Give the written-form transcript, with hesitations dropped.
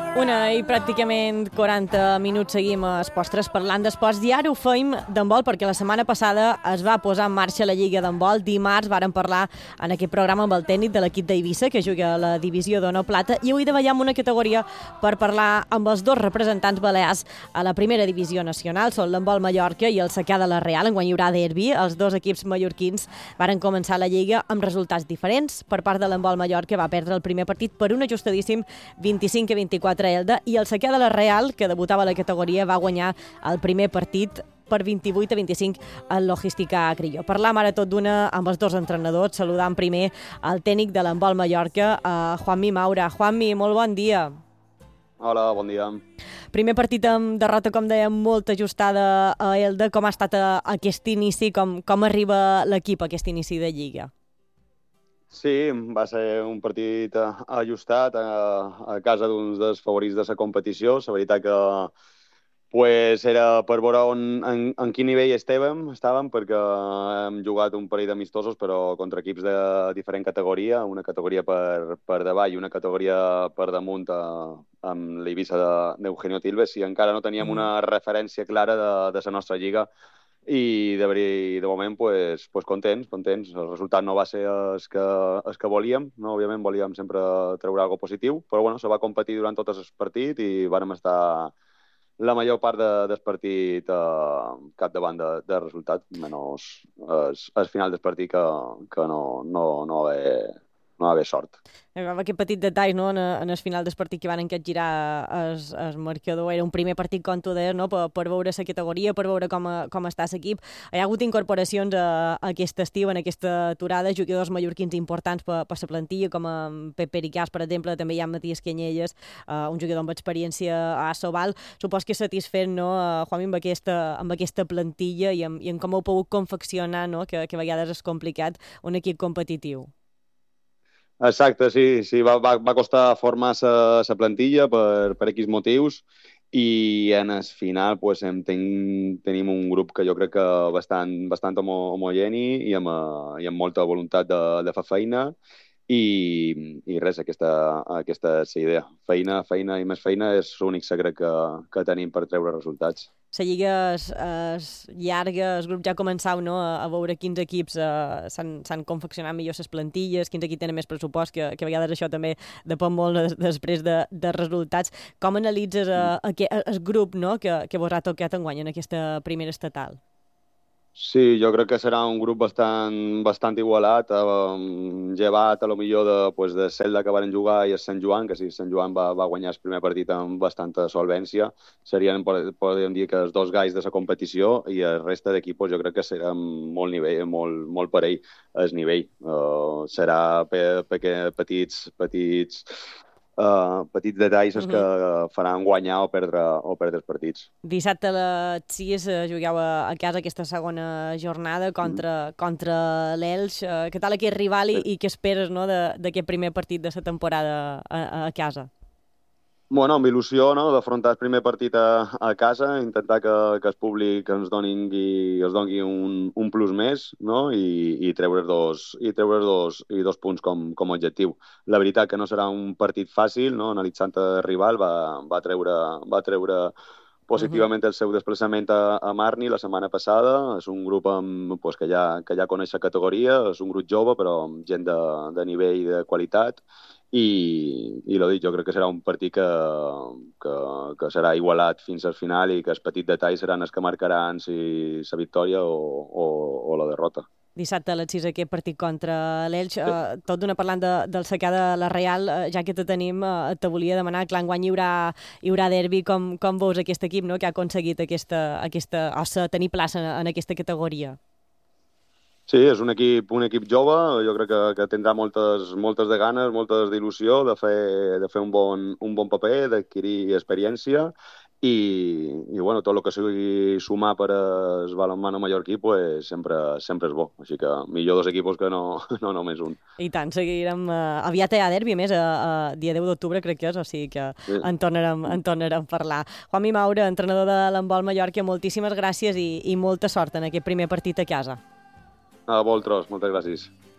Una i pràcticament 40 minuts seguim a Esports parlant d'esports i ara ho feim d'handbol perquè la setmana passada es va posar en marxa la Lliga d'handbol. Dimarts vàrem parlar en aquest programa amb el tècnic de l'equip d'Eivissa que juga a la divisió d'Honor Plata i avui davallem una categoria per parlar amb els dos representants balears a la primera divisió nacional. Són l'handbol Mallorca i el Cequià de la Real. Enguany hi haurà derbi. Els dos equips mallorquins varen començar la Lliga amb resultats diferents. Per part de l'handbol Mallorca va perdre el primer partit per un ajustadíssim 25-24 Elda, i el Cequià de la Real, que debutava a la categoria, va guanyar el primer partit per 28-25 al Logística Crió. Parlam ara tot d'una amb els dos entrenadors, saludant primer el tècnic de l'handbol Mallorca, Juanmi Maura. Juanmi, molt bon dia. Hola, bon dia. Primer partit amb derrota, com dèiem, molt ajustada a Elda. Com ha estat aquest inici? Com arriba l'equip a aquest inici de Lliga? Sí, va ser un partit ajustat a casa d'uns dels favorits de la competició. La veritat que era per veure en quin nivell estàvem, perquè hem jugat un parell d'amistosos, però contra equips de diferent categoria, una categoria per davall i una categoria per damunt amb l'Eivissa d'Eugenio Tilves, i encara no teníem una referència clara de la nostra lliga. I de moment contents. El resultat no va ser el que volíem, no? Òbviament volíem sempre treure alguna positiu, però se va competir durant tot el partit i vàrem estar la major part del partit capdavant de resultat, menys el final del partit que no va haver sort. Aquest petit detall, no? En el final del partit que van encapgirar el marcador, era un primer partit, com tu deies, no? per veure la categoria, per veure com està l'equip. Hi ha hagut incorporacions aquest estiu, en aquesta aturada, jugadors mallorquins importants per la plantilla, com Pep Pericàs, per exemple, també hi ha Matías Canyelles, un jugador amb experiència a Sobal. Supos que és satisfet, no, Juanmi, amb aquesta plantilla i en com heu pogut confeccionar, no? que a vegades és complicat, un equip competitiu. Exacte, sí. Va costar formar la plantilla per X motius i en el final tenim un grup que jo crec que bastant homogeni i amb molta voluntat de fer feina i res, aquesta és la idea. Feina i més feina és l'únic secret que tenim per treure resultats. La lliga és llarga, el grup ja començau, no, a veure quins equips s'han confeccionat millor les plantilles, quins equips tenen més pressupost, que a vegades això també depèn molt després de resultats. Com analitzes el grup, no, que vos ha tocat enguany en aquesta primera estatal? Sí, jo crec que serà un grup bastant igualat, llevat a lo millor de Celta que van jugar i el Sant Joan, que sí, Sant Joan va guanyar el primer partit amb bastanta solvència. Serien, podríem dir, que els dos galls de la competició i el resta d'equipos jo crec que serà molt nivell, molt parell el nivell. Serà petits detalls que faran guanyar o perdre els partits. Dissabte a les 6 jugueu a casa aquesta segona jornada contra l'Elx. Què tal aquest rival i què esperes, no, d'aquest primer partit de la temporada a casa? Amb il·lusió, no?, d'afrontar el primer partit a casa, intentar que el públic ens doni un plus més, no?, i treure dos punts com a objectiu. La veritat que no serà un partit fàcil, no?, analitzant el rival, va treure positivament el seu desplaçament a Marni la setmana passada. És un grup que ja coneix la categoria, és un grup jove però amb gent de nivell i de qualitat. I jo crec que serà un partit que serà igualat fins al final i que els petits detalls seran els que marcaran si la victòria o la derrota. Dissabte a les 6 aquest partit contra l'Elx. Tot d'una parlant del Cequià de la Real, ja que te tenim, te volia demanar, clar, enguany hi haurà derbi. Com veus aquest equip, no?, que ha aconseguit tenir plaça en aquesta categoria? Sí, és un equip jove, jo crec que tindrà moltes de ganes, moltes d'il·lusió de fer un bon paper, d'adquirir experiència i tot el que sigui sumar per el balonmano mallorquí sempre és bo. Així que millor dos equips que no només un. I tant, seguirem. Aviat hi ha derbi, a més, dia 10 d'octubre crec que és, o sigui que sí. en tornarem a parlar. Juanmi Maura, entrenador de l'handbol Mallorca, moltíssimes gràcies i molta sort en aquest primer partit a casa. A vosaltres, moltes gràcies.